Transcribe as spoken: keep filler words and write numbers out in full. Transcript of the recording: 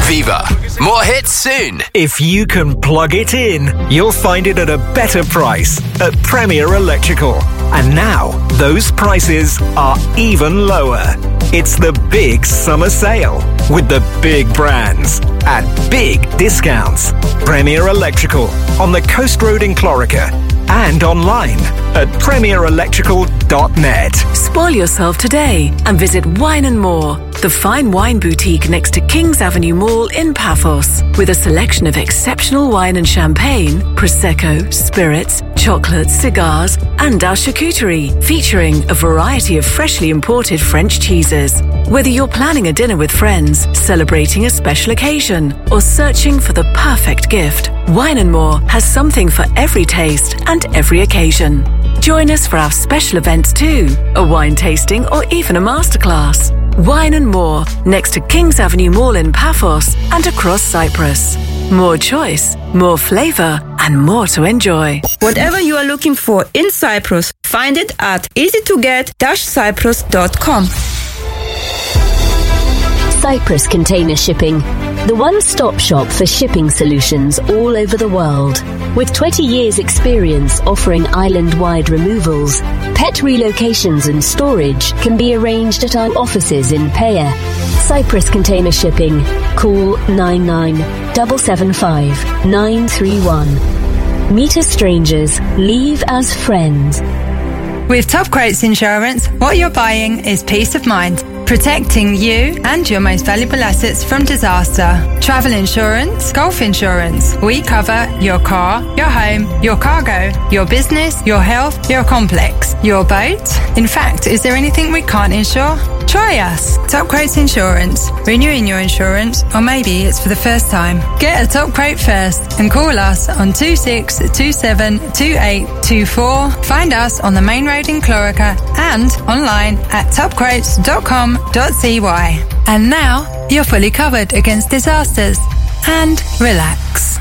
Viva. More hits soon. If you can plug it in, you'll find it at a better price at Premier Electrical. And now, those prices are even lower. It's the big summer sale with the big brands at big discounts. Premier Electrical on the Coast Road in Clorica and online at premier electrical dot net. Spoil yourself today and visit Wine and More, the fine wine boutique next to Kings Avenue Mall in Paphos, with a selection of exceptional wine and champagne, prosecco, spirits, chocolates, cigars, and our charcuterie, featuring a variety of freshly imported French cheeses. Whether you're planning a dinner with friends, celebrating a special occasion, or searching for the perfect gift, Wine and More has something for every taste and every occasion. Join us for our special events too, a wine tasting or even a masterclass. Wine and More, next to Kings Avenue Mall in Paphos and across Cyprus. More choice, more flavour, and more to enjoy. Whatever you are looking for in Cyprus, find it at easy to get dash cyprus dot com. Cyprus Container Shipping, the one-stop shop for shipping solutions all over the world. With twenty years experience offering island-wide removals, pet relocations and storage can be arranged at our offices in Paya. Cyprus Container Shipping. Call nine nine seven seven five nine three one. Meet as strangers, leave as friends. With Top Quotes Insurance, what you're buying is peace of mind, protecting you and your most valuable assets from disaster. Travel insurance, golf insurance. We cover your car, your home, your cargo, your business, your health, your complex, your boat. In fact, is there anything we can't insure? Try us. Top Quotes Insurance. Renewing your insurance, or maybe it's for the first time. Get a top quote first and call us on two six two seven two eight two four. Find us on the main road in Clorica and online at top quotes dot com dot c y. And now you're fully covered against disasters. And relax.